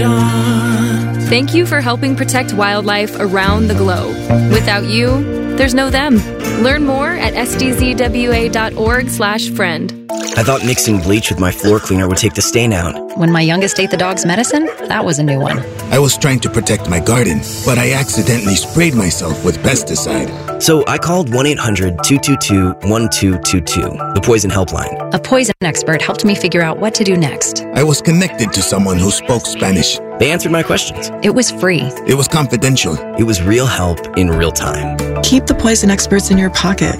dawn. Thank you for helping protect wildlife around the globe. Without you, there's no them. Learn more at sdzwa.org/friend. I thought mixing bleach with my floor cleaner would take the stain out. When my youngest ate the dog's medicine, that was a new one. I was trying to protect my garden, but I accidentally sprayed myself with pesticide. So I called 1-800-222-1222, the poison helpline. A poison expert helped me figure out what to do next. I was connected to someone who spoke Spanish. They answered my questions. It was free. It was confidential. It was real help in real time. Keep the poison experts in your pocket.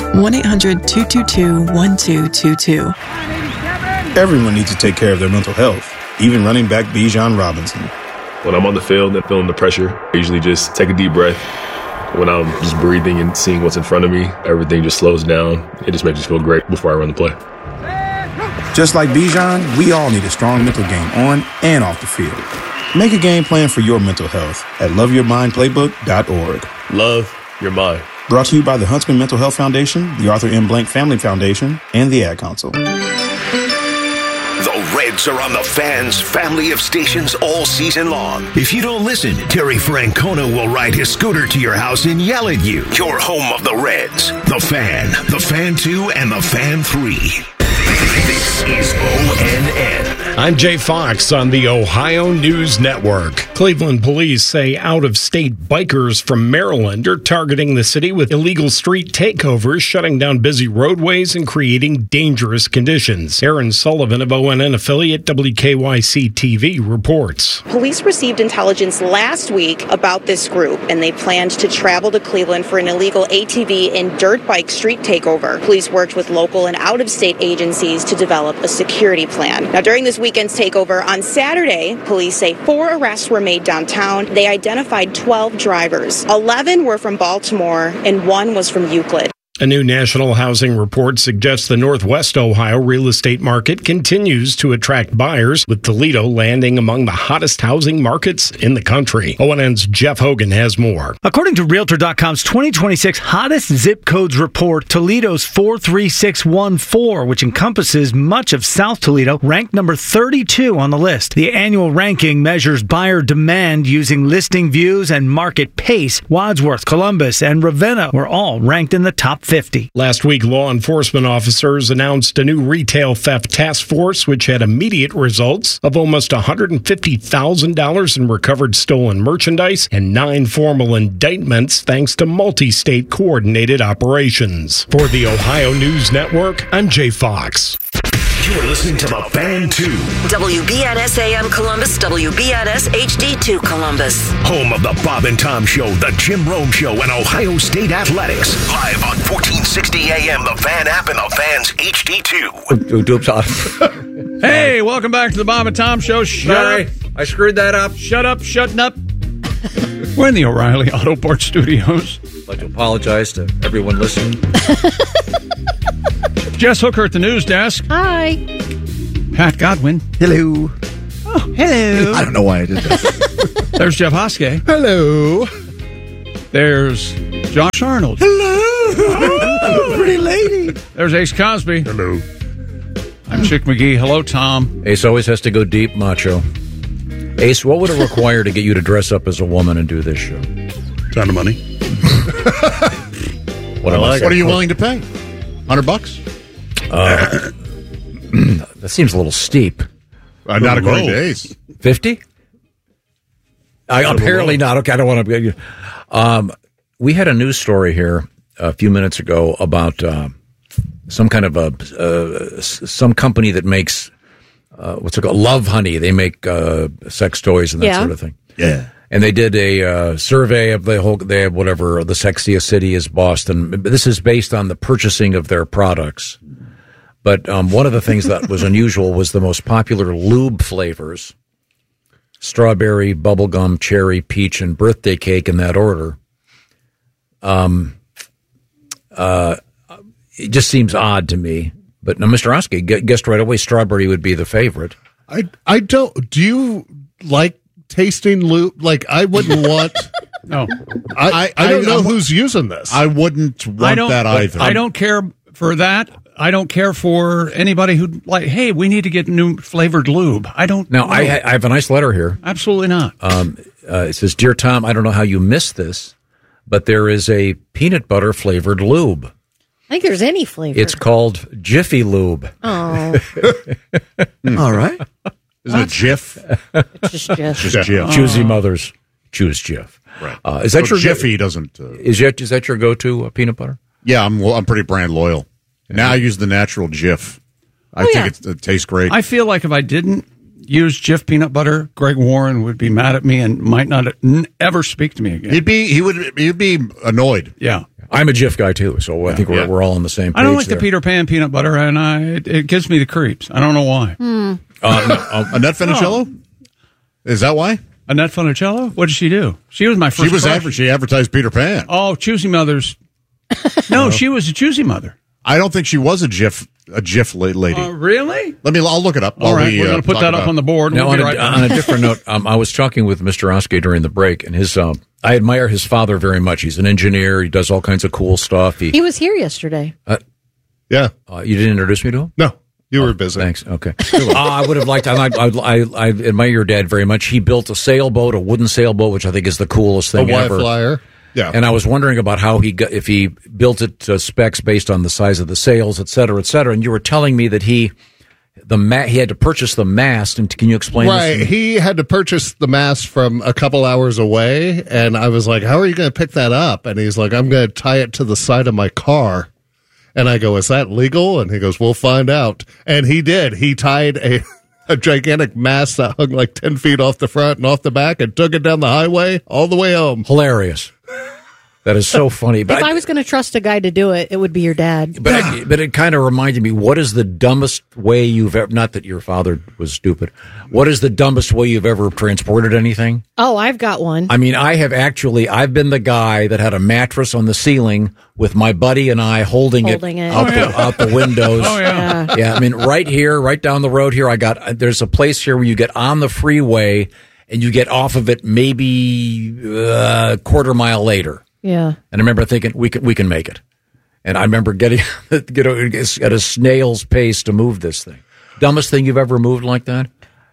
1-800-222-1222. Everyone needs to take care of their mental health, even running back Bijan Robinson. When I'm on the field and feeling the pressure, I usually just take a deep breath. When I'm just breathing and seeing what's in front of me, everything just slows down. It just makes me feel great before I run the play. Just like Bijan, we all need a strong mental game on and off the field. Make a game plan for your mental health at loveyourmindplaybook.org. Love your mind. Brought to you by the Huntsman Mental Health Foundation, the Arthur M. Blank Family Foundation, and the Ad Council. The Reds are on the Fan's family of stations all season long. If you don't listen, Terry Francona will ride his scooter to your house and yell at you. Your home of the Reds. The Fan, the Fan 2, and the Fan 3. This is ONN. I'm Jay Fox on the Ohio News Network. Cleveland police say out-of-state bikers from Maryland are targeting the city with illegal street takeovers, shutting down busy roadways and creating dangerous conditions. Aaron Sullivan of ONN affiliate WKYC-TV reports. Police received intelligence last week about this group, and they planned to travel to Cleveland for an illegal ATV and dirt bike street takeover. Police worked with local and out-of-state agencies to develop a security plan. Now, during this weekend's takeover on Saturday, police say 4 arrests were made downtown. They identified 12 drivers. 11 were from Baltimore and 1 was from Euclid. A new national housing report suggests the Northwest Ohio real estate market continues to attract buyers, with Toledo landing among the hottest housing markets in the country. ONN's Jeff Hogan has more. According to Realtor.com's 2026 Hottest Zip Codes report, Toledo's 43614, which encompasses much of South Toledo, ranked number 32 on the list. The annual ranking measures buyer demand using listing views and market pace. Wadsworth, Columbus, and Ravenna were all ranked in the top 50. Last week, law enforcement officers announced a new retail theft task force, which had immediate results of almost $150,000 in recovered stolen merchandise and 9 formal indictments thanks to multi-state coordinated operations. For the Ohio News Network, I'm Jay Fox. You're listening to the Fan 2. WBNS AM Columbus, WBNS HD2 Columbus. Home of the Bob and Tom Show, the Jim Rome Show, and Ohio State Athletics. Live on 1460 AM, the Fan app, and the Fan's HD2. Hey, welcome back to the Bob and Tom Show. Sorry, I screwed that up. Shut up, shutting up. We're in the O'Reilly Auto Parts Studios. I'd like to apologize to everyone listening. Jess Hooker at the news desk. Hi. Pat Godwin. Hello. Oh, hello. I don't know why I did that. There's Jeff Hoskey. Hello. There's Josh Arnold. Hello. Pretty lady. There's Ace Cosby. Hello. I'm Chick McGee. Hello, Tom. Ace always has to go deep, macho. Ace, what would it require to get you to dress up as a woman and do this show? Ton of money. What are you willing to pay? $100? That seems a little steep. Not according to Ace. 50? Apparently not. Okay, I don't want to. We had a news story here a few minutes ago about some kind of some company that makes what's it called? Love Honey. They make sex toys and that sort of thing. Yeah. And they did a survey of the whole. They have whatever the sexiest city is Boston. This is based on the purchasing of their products. But one of the things that was unusual was the most popular lube flavors: strawberry, bubblegum, cherry, peach, and birthday cake in that order. It just seems odd to me. But now, Mr. Oskey guessed right away strawberry would be the favorite. I don't. Do you like tasting lube? Like, I wouldn't want. No, I don't know who's using this. I wouldn't want that either. I don't care for that. I don't care for anybody who like, hey, we need to get new flavored lube. I don't Now, know. I have a nice letter here. Absolutely not. It says, Dear Tom, I don't know how you missed this, but there is a peanut butter flavored lube. I think there's any flavor. It's called Jiffy Lube. Oh. All right. Is it a Jif? It's just Jif. Just Jif. Choosy mothers choose Jif. Right. Is that So your Jiffy doesn't? Is that your go-to peanut butter? Yeah, I'm pretty brand loyal. Now I use the natural Jif. I think it tastes great. I feel like if I didn't use Jif peanut butter, Greg Warren would be mad at me and might not ever speak to me again. He'd be annoyed. Yeah. I'm a Jif guy too, so I think we're all on the same page. I don't like there. the Peter Pan peanut butter, and it gives me the creeps. I don't know why. Annette Funicello? Is that why? Annette Funicello? What did she do? She was my first crush. She advertised Peter Pan. Oh, Choosy Mothers. No, she was a Choosy Mother. I don't think she was a Jif lady. Really? I'll look it up. All right, we're going to put that up on the board. Now, We'll be right back. on a different note, I was talking with Mr. Oskey during the break, and I admire his father very much. He's an engineer. He does all kinds of cool stuff. He was here yesterday. Yeah. You didn't introduce me to him? No. You were busy. Thanks. Okay. I would have liked. I admire your dad very much. He built a sailboat, a wooden sailboat, which I think is the coolest thing ever. Flyer. Yeah. And I was wondering about how if he built it to specs based on the size of the sails, et cetera, et cetera. And you were telling me that he had to purchase the mast. And can you explain this? Right. He had to purchase the mast from a couple hours away. And I was like, how are you going to pick that up? And he's like, I'm going to tie it to the side of my car. And I go, is that legal? And he goes, we'll find out. And he did. He tied a gigantic mast that hung like 10 feet off the front and off the back and took it down the highway all the way home. Hilarious. That is so funny. But if I was going to trust a guy to do it, it would be your dad. But it kind of reminded me, what is the dumbest way you've ever, not that your father was stupid, what is the dumbest way you've ever transported anything? Oh, I've got one. I mean, I've been the guy that had a mattress on the ceiling with my buddy and I holding it. Out the windows. Oh, yeah. Yeah, I mean, right here, right down the road here, there's a place here where you get on the freeway and you get off of it maybe a quarter mile later. Yeah. And I remember thinking, we can make it. And I remember getting at a snail's pace to move this thing. Dumbest thing you've ever moved like that?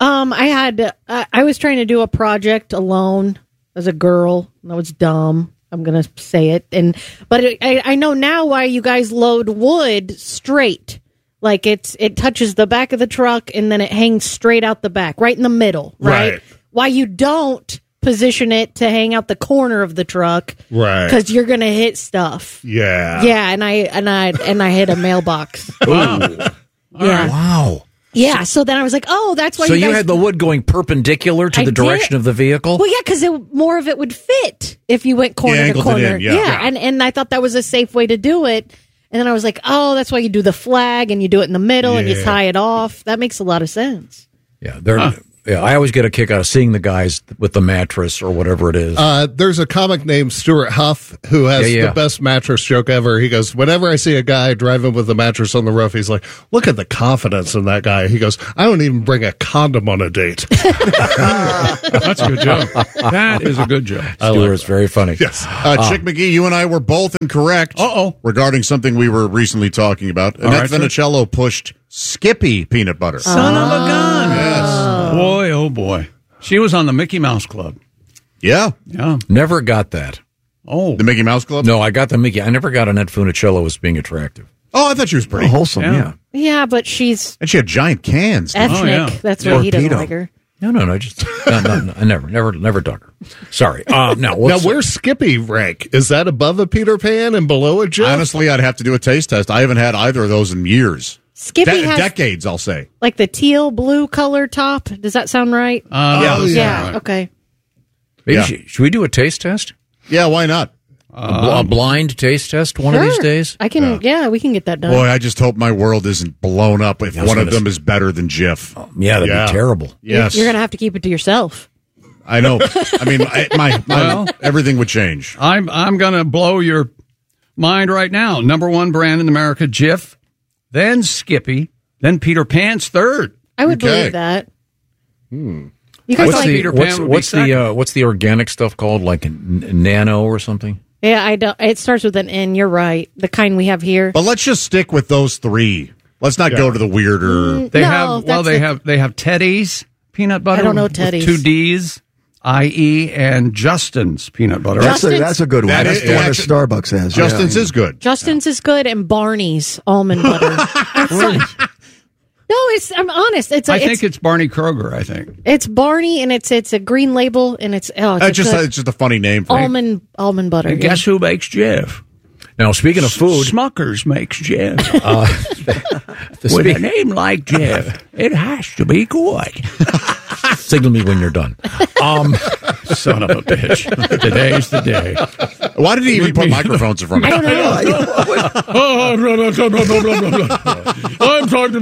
I was trying to do a project alone as a girl. That was dumb. I'm going to say it. But I know now why you guys load wood straight. Like it touches the back of the truck and then it hangs straight out the back, right in the middle, right? Why you don't position it to hang out the corner of the truck, right? Because you're gonna hit stuff. Yeah, yeah, and I hit a mailbox. Wow. Yeah, wow. Yeah, so then I was like, oh, that's why. So you had the wood going perpendicular to the direction of the vehicle. Well, yeah, because more of it would fit if you went corner to corner. Yeah. And I thought that was a safe way to do it. And then I was like, oh, that's why you do the flag and you do it in the middle and you tie it off. That makes a lot of sense. Yeah, I always get a kick out of seeing the guys with the mattress or whatever it is. There's a comic named Stuart Huff who has the best mattress joke ever. He goes, whenever I see a guy driving with a mattress on the roof, he's like, look at the confidence in that guy. He goes, I don't even bring a condom on a date. That's a good joke. That is a good joke. Stuart's very funny. Yes. Chick McGee, you and I were both incorrect regarding something we were recently talking about. Annette Funicello pushed Skippy peanut butter. Son of a gun. Yes. Boy, oh boy. She was on the Mickey Mouse Club. Yeah. Yeah. Never got that. Oh. The Mickey Mouse Club? No, I got the Mickey. I never got Annette Funicello as being attractive. Oh, I thought she was pretty wholesome, yeah. Yeah, but she's and she had giant cans. ethnic. That's why he doesn't like her. No, just no, I never dug her. Sorry. Now where's Skippy rank? Is that above a Peter Pan and below a Jif? Honestly, I'd have to do a taste test. I haven't had either of those in years. Skippy has decades, I'll say. Like the teal blue color top. Does that sound right? Yeah. Okay. Maybe should we do a taste test? Yeah, why not? A blind taste test one of these days? I can. Yeah, we can get that done. Boy, I just hope my world isn't blown up if one of them is better than Jif. Yeah, that'd be terrible. Yes, you're gonna have to keep it to yourself. I know. I mean, my everything would change. I'm gonna blow your mind right now. Number one brand in America, Jif, then Skippy, then Peter Pan's third. I would believe that. You guys what's the organic stuff called? Like Nano or something? Yeah, I don't. It starts with an N. You're right. The kind we have here. But let's just stick with those three. Let's not go to the weirder. They have Teddy's peanut butter. I don't know with Teddy's. 2 D's, IE, and Justin's peanut butter. That's a good one. That's the one that Starbucks has. Justin's is good. Justin's is good, and Barney's almond butter. No, I'm honest. I think it's Barney Kroger. I think it's Barney, and it's a green label, and it's just a funny name for almond butter. And guess who makes Jeff? Now, speaking of food, Smucker's makes Jeff. With a name like Jeff, it has to be good. Signal me when you're done. Son of a bitch. Today's the day. Why did he even put microphones in front of I don't know. I'm talking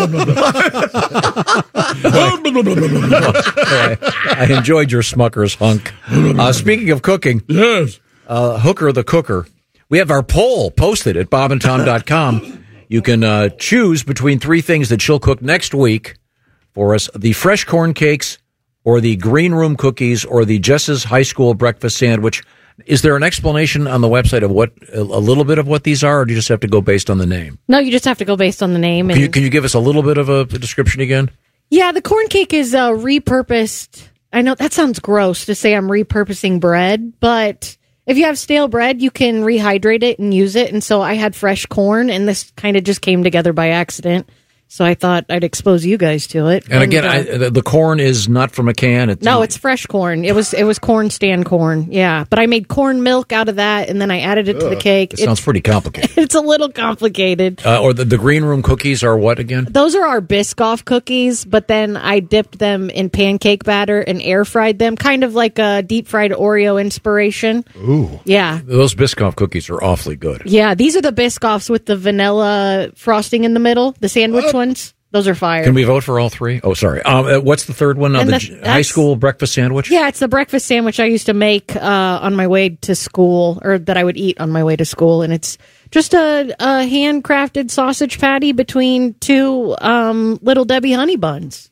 I enjoyed your Smucker's hunk. Speaking of cooking, yes, Hooker the Cooker. We have our poll posted at bobandtom.com. You can choose between 3 things that she'll cook next week for us: the fresh corn cakes, or the green room cookies, or the Jess's High School breakfast sandwich. Is there an explanation on the website of what a little bit of what these are, or do you just have to go based on the name? No, you just have to go based on the name. Can you give us a little bit of a description again? Yeah, the corn cake is repurposed. I know that sounds gross to say I'm repurposing bread, but if you have stale bread, you can rehydrate it and use it. And so I had fresh corn, and this kind of just came together by accident. So I thought I'd expose you guys to it. And again, the corn is not from a can. It's fresh corn. It was corn stand corn. Yeah, but I made corn milk out of that, and then I added it to the cake. It sounds pretty complicated. It's a little complicated. Or the green room cookies are what again? Those are our Biscoff cookies, but then I dipped them in pancake batter and air fried them, kind of like a deep fried Oreo inspiration. Ooh, yeah. Those Biscoff cookies are awfully good. Yeah, these are the Biscoffs with the vanilla frosting in the middle, the sandwich ones. Those are fire. Can we vote for all 3? Oh, sorry. What's the third one? The high school breakfast sandwich? Yeah, it's the breakfast sandwich I used to make on my way to school, or that I would eat on my way to school. And it's just a handcrafted sausage patty between 2 Little Debbie honey buns.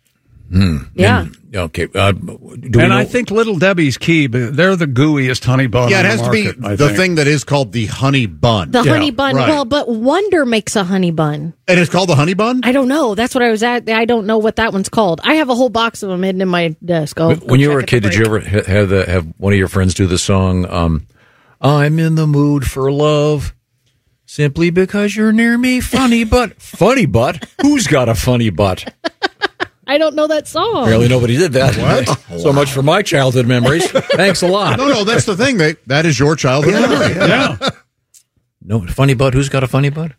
Yeah. Okay. I think Little Debbie's key, but they're the gooeyest honey bun. Yeah, it on has the to market, be the thing that is called the honey bun. The honey bun. Right. Well, but Wonder makes a honey bun. And it's called the honey bun? I don't know. That's what I was at. I don't know what that one's called. I have a whole box of them hidden in my desk. When you were a kid, did you ever have one of your friends do the song, I'm in the mood for love, simply because you're near me, funny butt? Funny butt? Who's got a funny butt? I don't know that song. Apparently nobody did that. What? So much for my childhood memories. Thanks a lot. No, that's the thing. That is your childhood memory. Yeah. No, funny butt? Who's got a funny butt?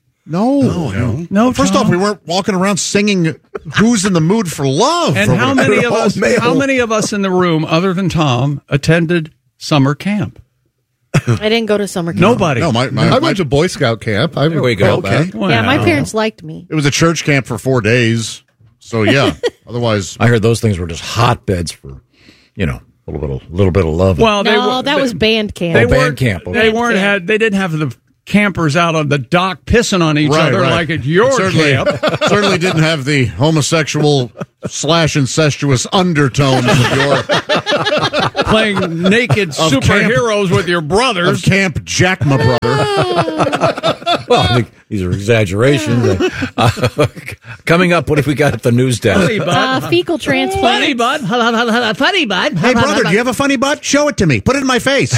No. First off, we weren't walking around singing "Who's in the Mood for Love." And how many of us in the room, other than Tom, attended summer camp? I didn't go to summer camp. Nobody. No, I went to Boy Scout camp. There we go. Okay. Yeah, my parents liked me. It was a church camp for 4 days. So yeah. Otherwise, I heard those things were just hotbeds for, a little bit of love. Well, that was band camp. Band camp. Okay. They didn't have the campers out on the dock pissing on each other like at your camp. Certainly didn't have the homosexual / incestuous undertones of your playing naked superheroes with your brothers. Of Camp Jack, my brother. Well, I think these are exaggerations. Coming up, what have we got at the news desk? Fecal transplant. Funny butt. Funny butt. Hey, brother, do you have a funny butt? Show it to me. Put it in my face.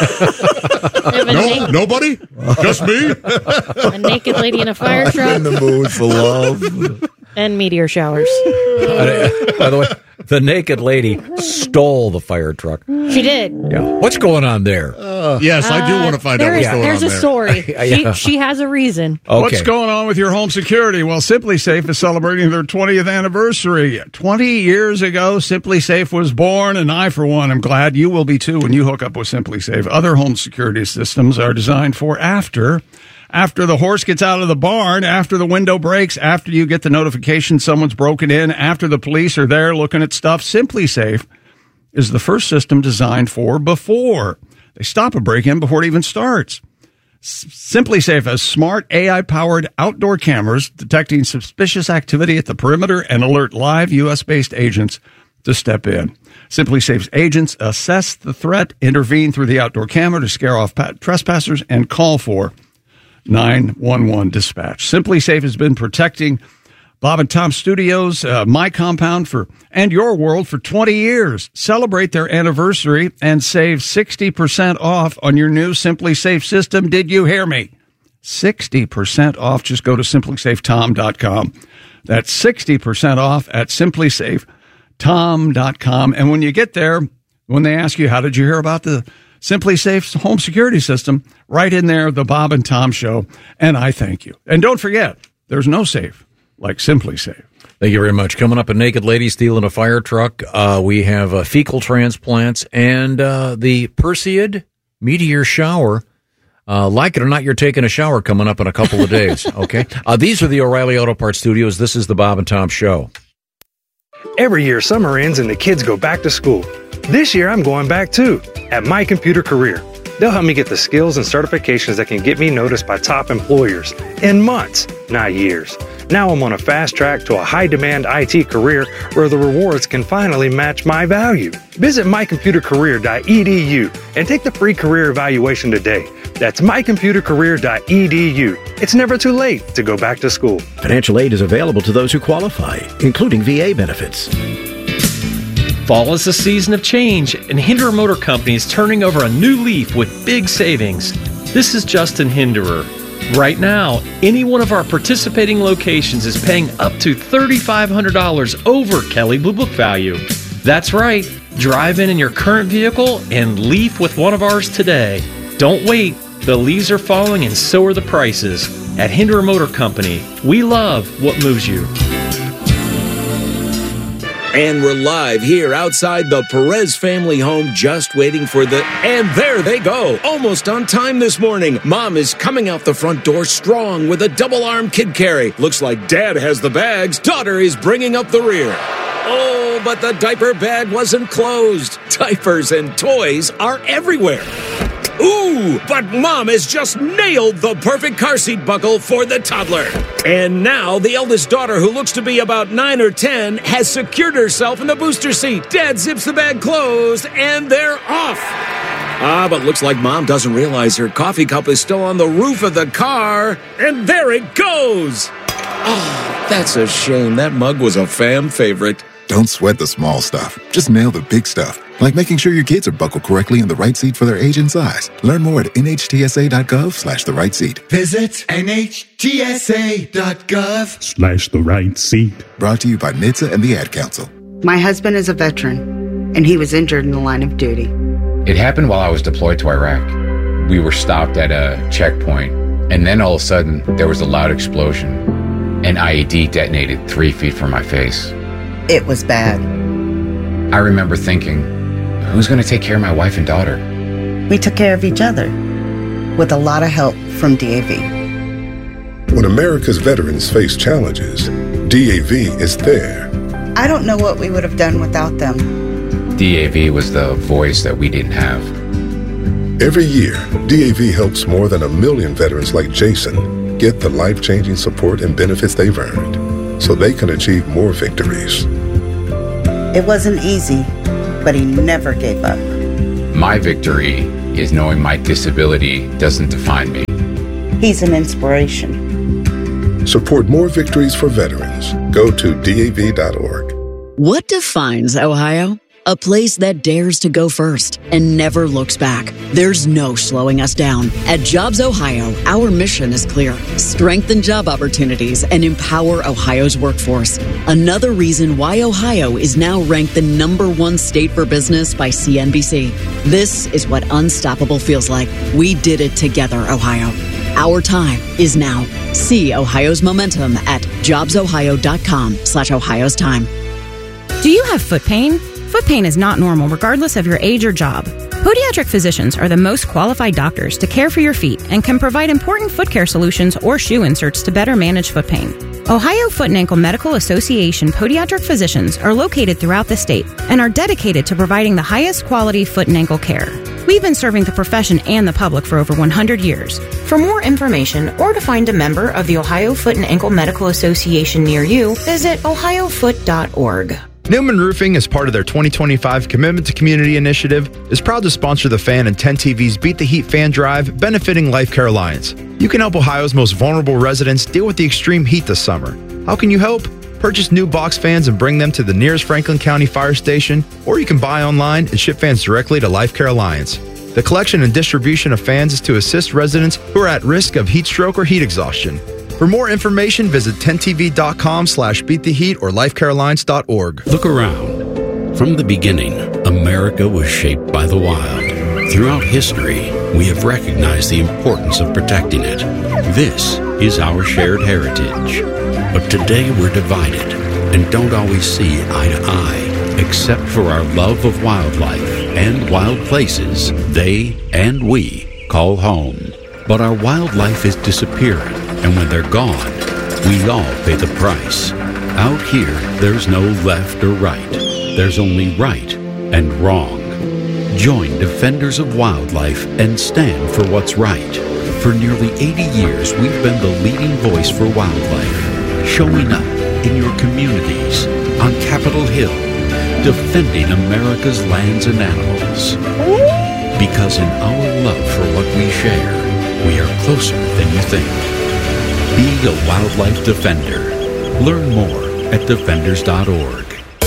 No, nobody? Just me? A naked lady in a fire truck. In the mood for love. And meteor showers. By the way, the naked lady stole the fire truck. She did. Yeah. What's going on there? Yes, I do want to find out what's going on there. There's a story. She has a reason. Okay. What's going on with your home security? Well, Simply Safe is celebrating their 20th anniversary. 20 years ago, Simply Safe was born, and I, for one, am glad you will be too when you hook up with Simply Safe. Other home security systems are designed for after the horse gets out of the barn, after the window breaks, after you get the notification someone's broken in, after the police are there looking at stuff. Simply Safe is the first system designed for before. They stop a break-in before it even starts. Simply Safe has smart AI-powered outdoor cameras detecting suspicious activity at the perimeter and alert live U.S.-based agents to step in. Simply Safe's agents assess the threat, intervene through the outdoor camera to scare off trespassers, and call for 911 dispatch. Simply Safe has been protecting Bob and Tom Studios, my compound and your world for 20 years. Celebrate their anniversary and save 60% off on your new Simply Safe system. Did you hear me? 60% off. Just go to simplysafetom.com. That's 60% off at simplysafetom.com. And when you get there, when they ask you, how did you hear about the Simply Safe home security system, right in there, the Bob and Tom Show. And I thank you. And don't forget, there's no safe like Simply Safe. Thank you very much. Coming up, a naked lady stealing a fire truck. We have fecal transplants and the Perseid meteor shower. Like it or not, you're taking a shower coming up in a couple of days. Okay. These are the O'Reilly Auto Parts Studios. This is the Bob and Tom Show. Every year, summer ends and the kids go back to school. This year, I'm going back too, at My Computer Career. They'll help me get the skills and certifications that can get me noticed by top employers in months, not years. Now I'm on a fast track to a high-demand IT career where the rewards can finally match my value. Visit mycomputercareer.edu and take the free career evaluation today. That's mycomputercareer.edu. It's never too late to go back to school. Financial aid is available to those who qualify, including VA benefits. Fall is the season of change, and Hinderer Motor Company is turning over a new leaf with big savings. This is Justin Hinderer. Right now, any one of our participating locations is paying up to $3,500 over Kelley Blue Book value. That's right. Drive in your current vehicle and leaf with one of ours today. Don't wait. The leaves are falling and so are the prices. At Hinderer Motor Company, we love what moves you. And we're live here outside the Perez family home, just waiting for and there they go. Almost on time this morning. Mom is coming out the front door strong with a double-arm kid carry. Looks like Dad has the bags. Daughter is bringing up the rear. Oh, but the diaper bag wasn't closed. Diapers and toys are everywhere. Ooh, but Mom has just nailed the perfect car seat buckle for the toddler. And now the eldest daughter, who looks to be about 9 or 10, has secured herself in the booster seat. Dad zips the bag closed, and they're off. But looks like Mom doesn't realize her coffee cup is still on the roof of the car. And there it goes. Oh, that's a shame. That mug was a fam favorite. Don't sweat the small stuff. Just nail the big stuff. Like making sure your kids are buckled correctly in the right seat for their age and size. Learn more at nhtsa.gov/the right seat. Visit nhtsa.gov/the right seat. Brought to you by NHTSA and the Ad Council. My husband is a veteran, and he was injured in the line of duty. It happened while I was deployed to Iraq. We were stopped at a checkpoint, and then all of a sudden, there was a loud explosion. An IED detonated 3 feet from my face. It was bad. I remember thinking, who's going to take care of my wife and daughter? We took care of each other, with a lot of help from DAV. When America's veterans face challenges, DAV is there. I don't know what we would have done without them. DAV was the voice that we didn't have. Every year, DAV helps more than 1 million veterans like Jason get the life-changing support and benefits they've earned, so they can achieve more victories. It wasn't easy, but he never gave up. My victory is knowing my disability doesn't define me. He's an inspiration. Support more victories for veterans. Go to DAV.org. What defines Ohio? A place that dares to go first and never looks back. There's no slowing us down. At Jobs Ohio, our mission is clear. Strengthen job opportunities and empower Ohio's workforce. Another reason why Ohio is now ranked the #1 state for business by CNBC. This is what unstoppable feels like. We did it together, Ohio. Our time is now. See Ohio's momentum at jobsohio.com/Ohio's time. Do you have foot pain? Foot pain is not normal regardless of your age or job. Podiatric physicians are the most qualified doctors to care for your feet and can provide important foot care solutions or shoe inserts to better manage foot pain. Ohio Foot and Ankle Medical Association podiatric physicians are located throughout the state and are dedicated to providing the highest quality foot and ankle care. We've been serving the profession and the public for over 100 years. For more information or to find a member of the Ohio Foot and Ankle Medical Association near you, visit ohiofoot.org. Newman Roofing, as part of their 2025 Commitment to Community initiative, is proud to sponsor the Fan and 10 TV's Beat the Heat Fan Drive, benefiting Life Care Alliance. You can help Ohio's most vulnerable residents deal with the extreme heat this summer. How can you help? Purchase new box fans and bring them to the nearest Franklin County Fire Station, or you can buy online and ship fans directly to Life Care Alliance. The collection and distribution of fans is to assist residents who are at risk of heat stroke or heat exhaustion. For more information, visit 10tv.com/beattheheat or lifecarealliance.org. Look around. From the beginning, America was shaped by the wild. Throughout history, we have recognized the importance of protecting it. This is our shared heritage. But today we're divided and don't always see eye to eye, except for our love of wildlife and wild places they and we call home. But our wildlife is disappearing. And when they're gone, we all pay the price. Out here, there's no left or right. There's only right and wrong. Join Defenders of Wildlife and stand for what's right. For nearly 80 years, we've been the leading voice for wildlife, showing up in your communities, on Capitol Hill, defending America's lands and animals. Because in our love for what we share, we are closer than you think. Be a wildlife defender. Learn more at defenders.org.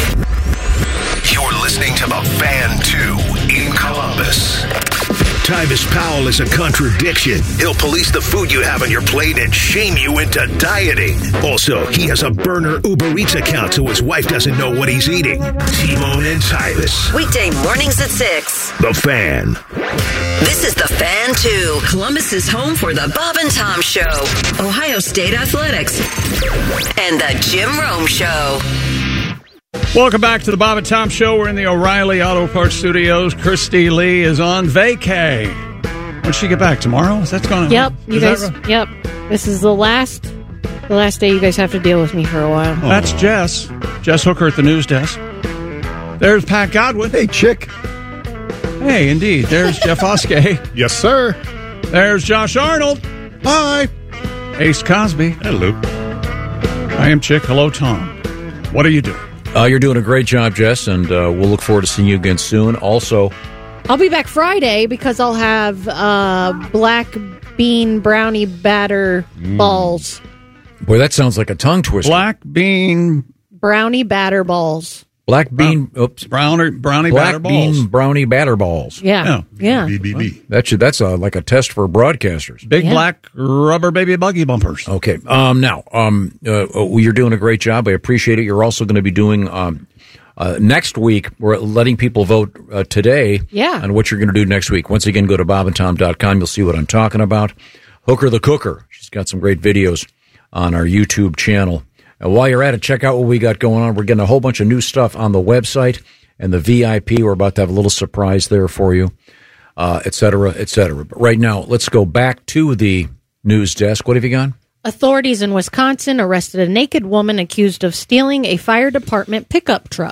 You're listening to The Fan 2 in Columbus. Tyvis Powell is a contradiction. He'll police the food you have on your plate and shame you into dieting. Also, he has a burner Uber Eats account so his wife doesn't know what he's eating. T-Bone and Tyvis. Weekday mornings at 6. The Fan. This is The Fan 2, Columbus's home for the Bob and Tom Show, Ohio State Athletics, and the Jim Rome Show. Welcome back to the Bob and Tom Show. We're in the O'Reilly Auto Parts Studios. Christy Lee is on vacay. When's she get back? Tomorrow? Is that going to? Yep. You guys. Right? Yep. This is the last day you guys have to deal with me for a while. Oh. That's Jess Hooker at the news desk. There's Pat Godwin. Hey, chick. Hey, indeed. There's Jeff Oskey. Yes, sir. There's Josh Arnold. Hi. Ace Cosby. Hello. I am Chick. Hello, Tom. What are you doing? You're doing a great job, Jess, and we'll look forward to seeing you again soon. Also, I'll be back Friday because I'll have black bean brownie batter balls. Boy, that sounds like a tongue twister. Black bean brownie batter balls. Black bean, brownie black batter balls. Bean brownie batter balls. Yeah. BBB. That's like a test for broadcasters. Big black rubber baby buggy bumpers. Okay. Now, you're doing a great job. I appreciate it. You're also going to be doing next week. We're letting people vote today. Yeah. On what you're going to do next week. Once again, go to bobandtom.com. You'll see what I'm talking about. Hooker the Cooker. She's got some great videos on our YouTube channel. And while you're at it, check out what we got going on. We're getting a whole bunch of new stuff on the website and the VIP. We're about to have a little surprise there for you, et cetera, et cetera. But right now, let's go back to the news desk. What have you got? Authorities in Wisconsin arrested a naked woman accused of stealing a fire department pickup truck.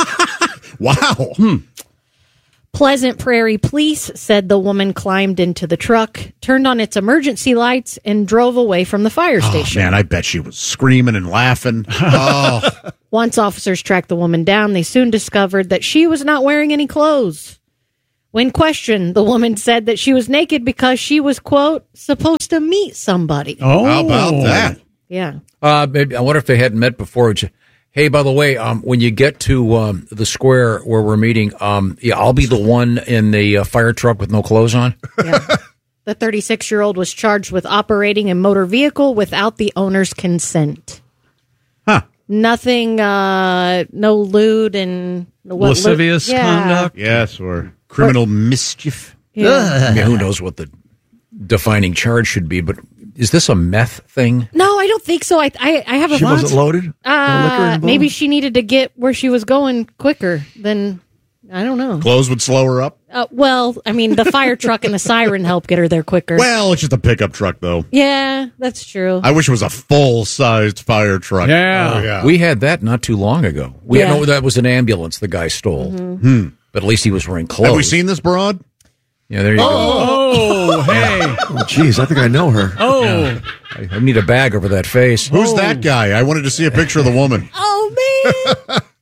Wow. Pleasant Prairie Police said the woman climbed into the truck, turned on its emergency lights, and drove away from the fire station. Oh, man, I bet she was screaming and laughing. Oh. Once officers tracked the woman down, they soon discovered that she was not wearing any clothes. When questioned, the woman said that she was naked because she was, quote, supposed to meet somebody. Oh, how about that? Yeah. Maybe, I wonder if they hadn't met before. Hey, by the way, when you get to the square where we're meeting, I'll be the one in the fire truck with no clothes on. Yeah. The 36-year-old was charged with operating a motor vehicle without the owner's consent. Huh. Nothing, no lewd and... lascivious conduct? Yes, or criminal mischief. Yeah. I mean, who knows what the defining charge should be, but is this a meth thing? No, I don't think so. I have a She wasn't loaded? Maybe she needed to get where she was going quicker than, I don't know. Clothes would slow her up? Well, I mean, the fire truck and the siren help get her there quicker. Well, it's just a pickup truck, though. Yeah, that's true. I wish it was a full-sized fire truck. Yeah. Oh, yeah. We had that not too long ago. That was an ambulance the guy stole. Mm-hmm. But at least he was wearing clothes. Have we seen this broad? Yeah, there you go. Oh, hey. Oh, geez, I think I know her. Oh. Yeah. I need a bag over that face. Who's that guy? I wanted to see a picture of the woman. Oh, man.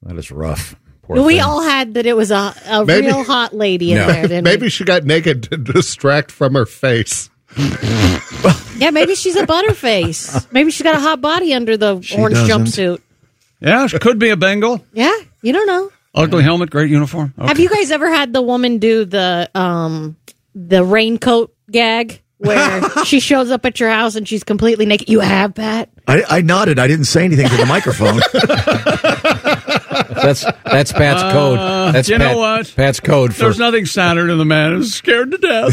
That is rough. Poor We thing. all had that it was a Maybe- real hot lady in there, didn't Maybe she got naked to distract from her face. we? Yeah, maybe she's a butterface. Maybe she's got a hot body under the orange doesn't. jumpsuit. Yeah, it could be a Bengal. Yeah, you don't know. Ugly helmet, great uniform. Okay. Have you guys ever had the woman do the raincoat gag where she shows up at your house and she's completely naked? You have, Pat? I nodded. I didn't say anything to the microphone. That's Pat's code. That's you know what? Pat's code for. There's nothing sadder than the man who's scared to death.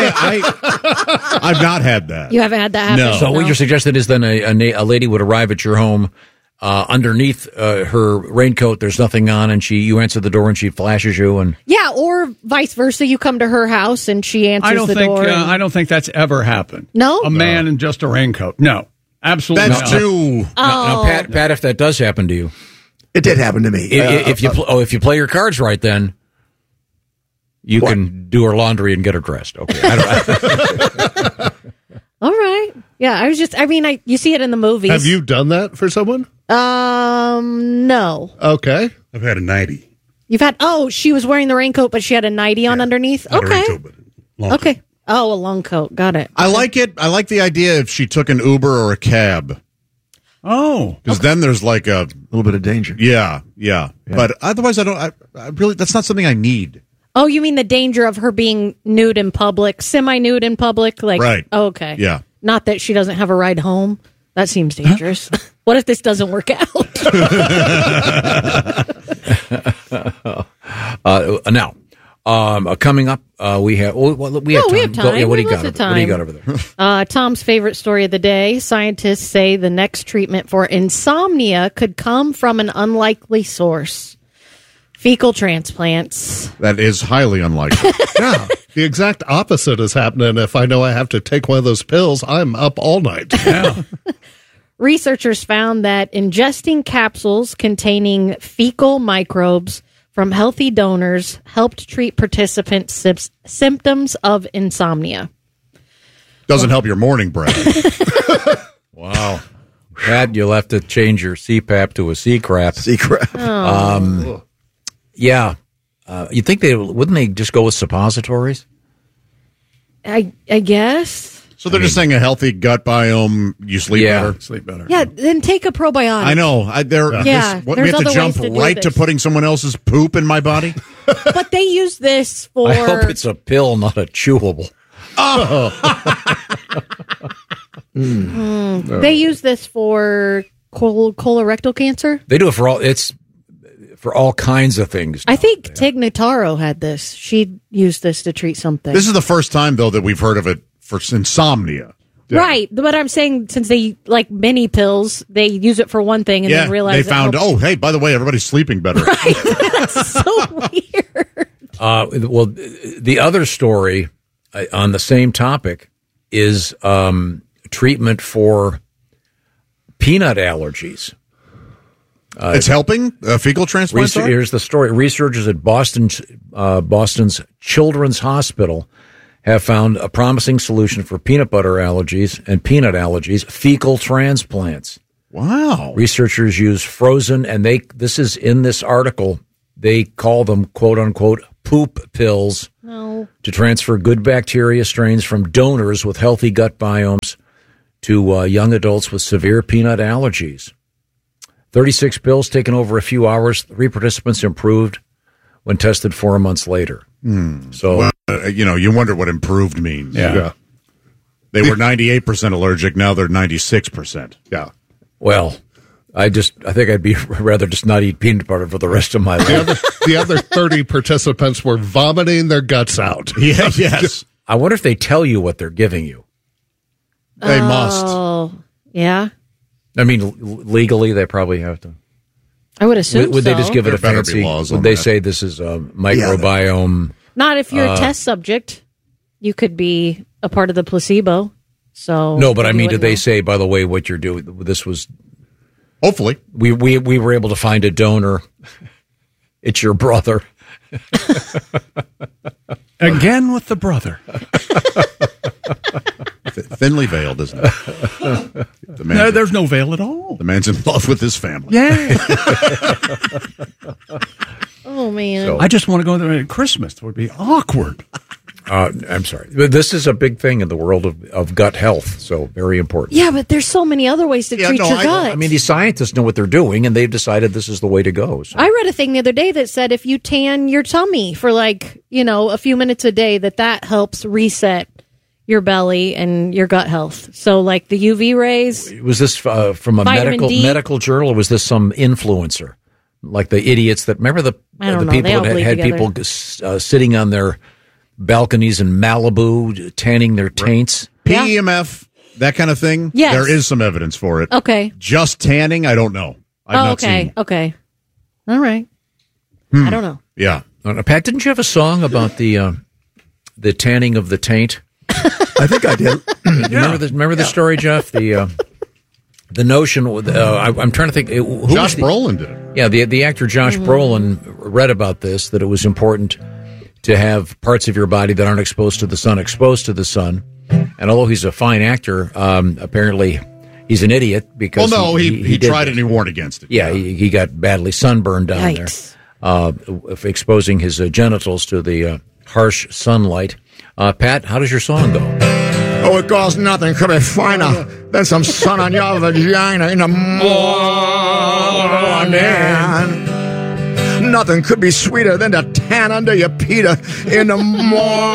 I've not had that. You haven't had that happen? So what you're suggesting is then a lady would arrive at your home. Underneath her raincoat, there's nothing on, and you answer the door, and she flashes you. And Yeah, or vice versa. You come to her house and she answers the door. I don't think that's ever happened. No? A man in just a raincoat. No, absolutely. That's not. too. Now, Pat, if that does happen to you, it did happen to me. If you play your cards right, then you can do her laundry and get her dressed. Okay. All right. Yeah, you see it in the movies. Have you done that for someone? No. Okay. I've had a nightie. You've had, she was wearing the raincoat, but she had a nightie on underneath? Not a Okay. raincoat, but a long Okay. Oh, a long coat. Got it. I like it. I like the idea if she took an Uber or a cab. Oh. Because then there's like a little bit of danger. Yeah. But otherwise, I really, that's not something I need. Oh, you mean the danger of her being nude in public, semi-nude in public? Like, Right. Oh, okay. Yeah. Not that she doesn't have a ride home. That seems dangerous. What if this doesn't work out? Now, coming up, we have time. We have time. What do you We have got? lots of What do you time. got over there? Tom's favorite story of the day. Scientists say the next treatment for insomnia could come from an unlikely source. Fecal transplants. That is highly unlikely. Yeah. The exact opposite is happening. If I know I have to take one of those pills, I'm up all night. Yeah. Researchers found that ingesting capsules containing fecal microbes from healthy donors helped treat participants' symptoms of insomnia. Doesn't help your morning breath. Wow. Pat, you'll have to change your CPAP to a C-crap. C-crap. Oh. Yeah. You'd think wouldn't they just go with suppositories? I guess. So they're just saying a healthy gut biome, you sleep better? Sleep better. Yeah, then take a probiotic. I know. We there's have to other jump ways to do right to this. putting someone else's poop in my body? But they use this for... I hope it's a pill, not a chewable. They use this for colorectal cancer. They do it for all kinds of things. I think Tig Notaro had this. She used this to treat something. This is the first time, though, that we've heard of it for insomnia. Right, but I'm saying since they like many pills, they use it for one thing and then realize they found, hey, by the way, everybody's sleeping better. Right, that's so weird. Well, the other story on the same topic is treatment for peanut allergies. It's helping fecal transplants. Here's the story. Researchers at Boston's Children's Hospital have found a promising solution for peanut butter allergies and peanut allergies, fecal transplants. Wow. Researchers use frozen, and this is in this article, they call them, quote unquote, poop pills to transfer good bacteria strains from donors with healthy gut biomes to young adults with severe peanut allergies. 36 pills taken over a few hours. 3 participants improved when tested 4 months later. So, you wonder what improved means. Yeah. They were 98% allergic. Now they're 96%. Yeah. Well, I think I'd be rather just not eat peanut butter for the rest of my life. The other 30 participants were vomiting their guts out. Yeah, yes. I wonder if they tell you what they're giving you. They must. Oh, yeah. I mean, legally, they probably have to. I would assume Would they just give it There a better be fancy? laws Would on they that. say this is a microbiome? Not if you're a test subject. You could be a part of the placebo. So No, but I mean, you did they wouldn't say, by the way, what you're doing? This was. Hopefully. We were able to find a donor. It's your brother. Again with the brother. Thinly veiled, isn't it? There's no veil at all. The man's in love with his family. Yeah. Oh, man. So- I just want to go there at Christmas. It would be awkward. I'm sorry. But this is a big thing in the world of gut health, so very important. Yeah, but there's so many other ways to treat your gut. I mean, these scientists know what they're doing, and they've decided this is the way to go. So. I read a thing the other day that said if you tan your tummy for a few minutes a day, that helps reset your belly and your gut health. So like the UV rays. Was this from a medical journal, or was this some influencer? Like the idiots that, remember the people that had people sitting on their balconies in Malibu, tanning their taints? PEMF, that kind of thing? Yes. There is some evidence for it. Okay. Just tanning, I don't know. I've not seen. Okay. All right. I don't know. Yeah. Pat, didn't you have a song about the tanning of the taint? I think I did. Remember the story, Jeff? The notion, I'm trying to think. Josh Brolin did it. Yeah, the actor Josh Brolin read about this, that it was important to have parts of your body that aren't exposed to the sun. And although he's a fine actor, apparently he's an idiot because he tried it and he warned against it. Yeah, he got badly sunburned down there, exposing his genitals to the harsh sunlight. Pat, how does your song go? Oh, it goes, nothing could be finer than some sun on your vagina in the morning. Nothing could be sweeter than to tan under your Peter in the morning.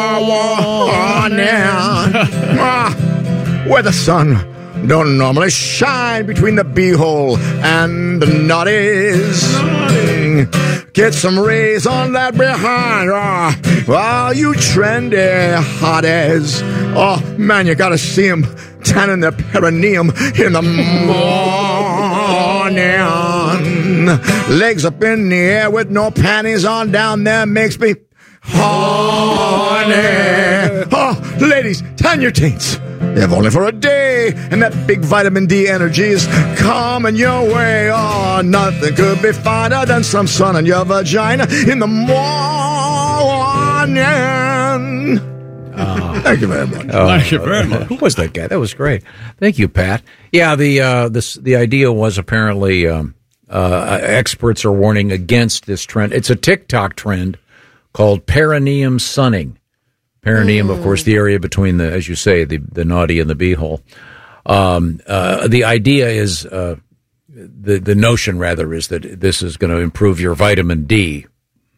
Where the sun don't normally shine between the beehole and the nutties. Get some rays on that behind. Oh, you trendy hotties. Oh, man, you gotta see them tanning their perineum in the morning. Legs up in the air with no panties on down there makes me horny. Oh, ladies, tan your taints. If only for a day, and that big vitamin D energy is coming your way. Oh, nothing could be finer than some sun on your vagina in the morning. Thank you very much. Thank you very much. Who was that guy? That was great. Thank you, Pat. Yeah, the idea was apparently experts are warning against this trend. It's a TikTok trend called perineum sunning. Perineum, of course, the area between as you say, the naughty and the beehole. The idea is, the notion rather is that this is going to improve your vitamin D.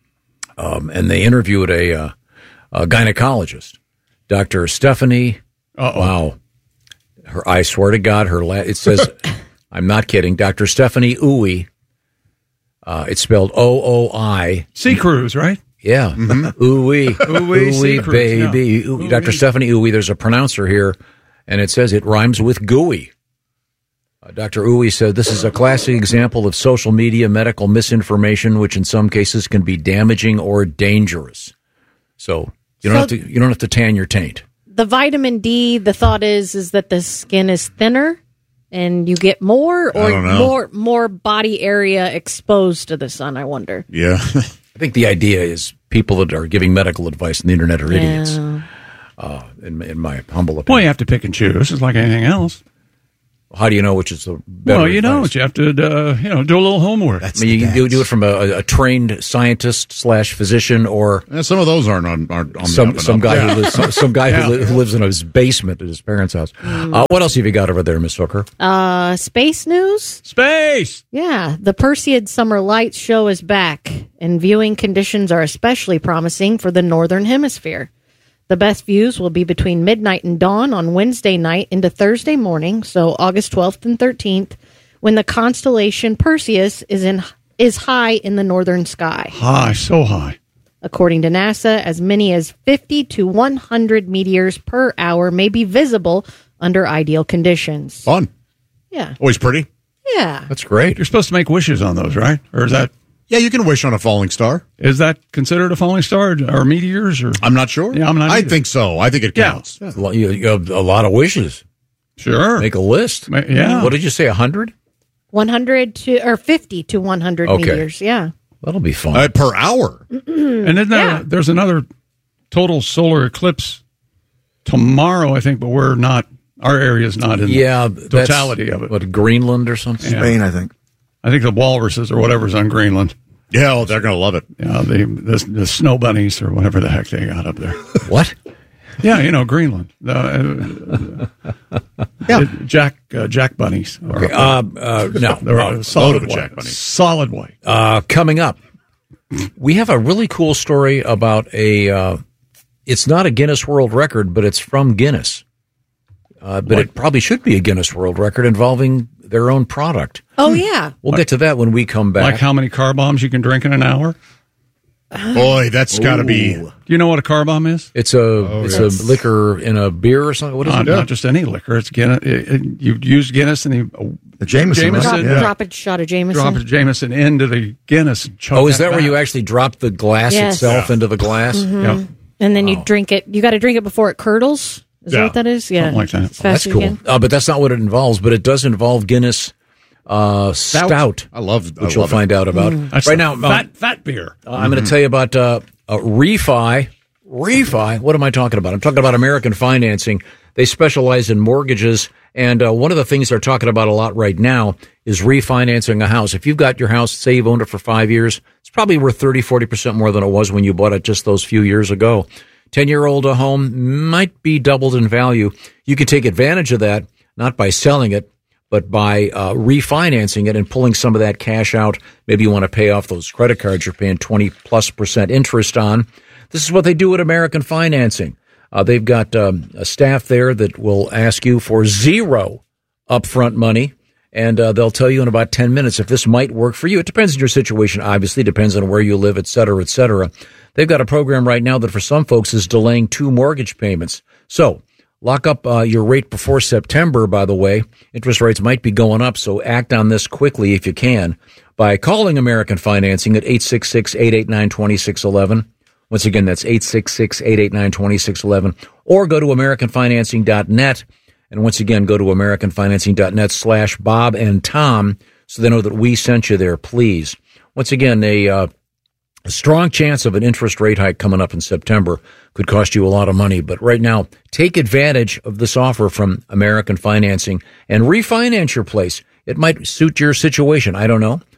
And they interviewed a gynecologist, Dr. Stephanie. Wow. I swear to God, it says, I'm not kidding, Dr. Stephanie Uwe. It's spelled OOI. Sea Cruise, right? Yeah. Ooh-wee, baby. Yeah. Dr. Stephanie Uwe, there's a pronouncer here, and it says it rhymes with gooey. Dr. Uwe said this is a classic example of social media medical misinformation, which in some cases can be damaging or dangerous. So you don't have to tan your taint. The vitamin D, the thought is that the skin is thinner and you get more more body area exposed to the sun, I wonder. Yeah. I think the idea is people that are giving medical advice on the internet are idiots, in my humble opinion. Well, you have to pick and choose. It's like anything else. How do you know which is the better Well, you advice? You have to do a little homework. You can do it from a trained scientist / physician, or some of those aren't on some guy who lives in his basement at his parents' house. What else have you got over there, Miss Hooker? Space news. Space. Yeah, the Perseid Summer Lights show is back, and viewing conditions are especially promising for the Northern Hemisphere. The best views will be between midnight and dawn on Wednesday night into Thursday morning, so August 12th and 13th, when the constellation Perseus is high in the northern sky. High, so high. According to NASA, as many as 50 to 100 meteors per hour may be visible under ideal conditions. Fun. Yeah. Always pretty. Yeah. That's great. You're supposed to make wishes on those, right? Or is that... Yeah, you can wish on a falling star. Is that considered a falling star or meteors? Or I'm not sure. Yeah, I'm not. I think so. I think it counts. Yeah. You have a lot of wishes. Sure. Make a list. Yeah. What did you say? 100? 100 to or 50 to 100 meteors. Yeah. That'll be fun. Per hour. And then there's another total solar eclipse tomorrow, I think, but we're not Our area is not in the totality of it. What, Greenland or something? Yeah. Spain, I think. I think the walruses or whatever's on Greenland. Yeah, they're going to love it. Yeah, the snow bunnies or whatever the heck they got up there. What? Yeah, Greenland. Jack bunnies. Okay. No, they're solid Jack bunnies. Solid white. Coming up, we have a really cool story about it's not a Guinness World Record, but it's from Guinness. But it probably should be a Guinness World Record involving their own product. Oh, yeah. We'll get to that when we come back. Like how many car bombs you can drink in an hour? Boy, that's got to be. Do you know what a car bomb is? It's a liquor in a beer or something. What is it? Not just any liquor. It's Guinness. You use Guinness and the Jameson. Drop a shot of Jameson. Drop a Jameson into the Guinness. And choke is that where you actually drop the glass itself into the glass? Mm-hmm. Yep. And then you drink it. You got to drink it before it curdles. Is that what that is? Yeah. Something like that. That's cool. But that's not what it involves. But it does involve Guinness Stout. I love which you'll find out about. Right now, fat beer. I'm going to tell you about Refi. Refi. What am I talking about? I'm talking about American Financing. They specialize in mortgages. And one of the things they're talking about a lot right now is refinancing a house. If you've got your house, say you've owned it for 5 years, it's probably worth 30-40% more than it was when you bought it just those few years ago. 10-year-old home might be doubled in value. You could take advantage of that, not by selling it, but by refinancing it and pulling some of that cash out. Maybe you want to pay off those credit cards you're paying 20+% interest on. This is what they do at American Financing. They've got a staff there that will ask you for zero upfront money, and they'll tell you in about 10 minutes if this might work for you. It depends on your situation, obviously, depends on where you live, et cetera, et cetera. They've got a program right now that for some folks is delaying 2 mortgage payments. So lock up your rate before September, by the way. Interest rates might be going up, so act on this quickly if you can by calling American Financing at 866-889-2611. Once again, that's 866-889-2611. Or go to AmericanFinancing.net. And once again, go to AmericanFinancing.net/Bob and Tom so they know that we sent you there, please. Once again, a strong chance of an interest rate hike coming up in September could cost you a lot of money. But right now, take advantage of this offer from American Financing and refinance your place. It might suit your situation. I don't know.